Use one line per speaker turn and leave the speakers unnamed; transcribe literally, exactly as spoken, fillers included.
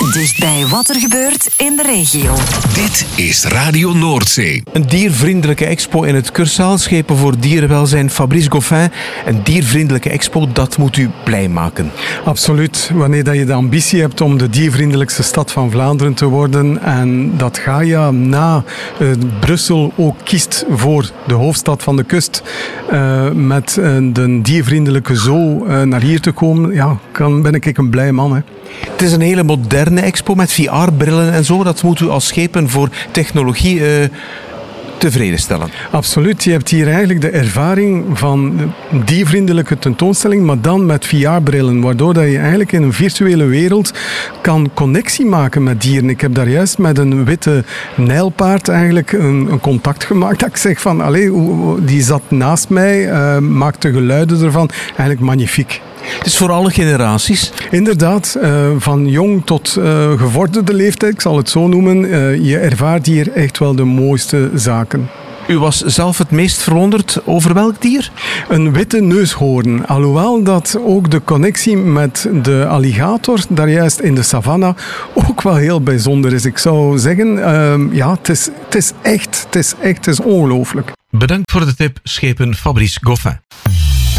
Dicht bij wat er gebeurt in de regio.
Dit is Radio Noordzee.
Een diervriendelijke expo in het Cursaal, schepen voor dierenwelzijn Fabrice Goffin. Een diervriendelijke expo, dat moet u blij maken.
Absoluut. Wanneer dat je de ambitie hebt om de diervriendelijkste stad van Vlaanderen te worden en dat Gaia na uh, Brussel ook kiest voor de hoofdstad van de kust uh, met uh, de diervriendelijke zoo uh, naar hier te komen, ja, dan ben ik een blij man. Hè.
Het is een hele moderne expo met V R-brillen en zo. Dat moet u als schepen voor technologie uh, tevreden stellen.
Absoluut. Je hebt hier eigenlijk de ervaring van die vriendelijke tentoonstelling, maar dan met V R-brillen, waardoor dat je eigenlijk in een virtuele wereld kan connectie maken met dieren. Ik heb daar juist met een witte nijlpaard eigenlijk een, een contact gemaakt. Dat ik zeg van, allee, die zat naast mij, uh, maakte geluiden ervan. Eigenlijk magnifiek.
Het is voor alle generaties.
Inderdaad, uh, van jong tot uh, gevorderde leeftijd, ik zal het zo noemen. Uh, je ervaart hier echt wel de mooiste zaken.
U was zelf het meest verwonderd over welk dier?
Een witte neushoorn. Alhoewel dat ook de connectie met de alligator, daar juist in de savanna, ook wel heel bijzonder is. Ik zou zeggen, uh, ja, het is, het is echt, het is echt, het is ongelooflijk.
Bedankt voor de tip, schepen Fabrice Goffin.